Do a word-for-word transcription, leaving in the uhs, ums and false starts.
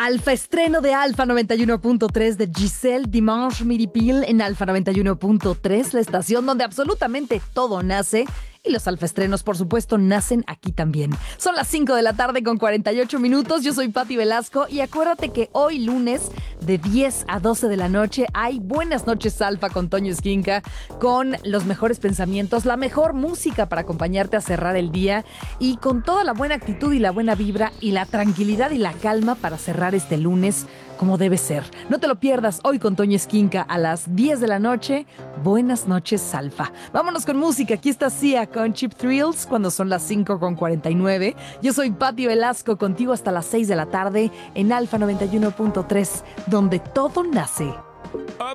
Alfa estreno de Alfa noventa y uno punto tres de Giselle Dimanche Miripil en Alfa noventa y uno punto tres, la estación donde absolutamente todo nace. Y los alfa estrenos, por supuesto, nacen aquí también. Son las cinco de la tarde con cuarenta y ocho minutos. Yo soy Pati Velasco y acuérdate que hoy lunes de diez a doce de la noche hay Buenas noches Alfa con Toño Esquinca, con los mejores pensamientos, la mejor música para acompañarte a cerrar el día y con toda la buena actitud y la buena vibra y la tranquilidad y la calma para cerrar este lunes como debe ser. No te lo pierdas hoy con Toño Esquinca a las diez de la noche. Buenas noches Alfa. Vámonos con música. Aquí está Sia con Cheap Thrills cuando son las cinco con cuarenta y nueve. Yo soy Pati Velasco, contigo hasta las seis de la tarde en Alfa noventa y uno punto tres, donde todo nace.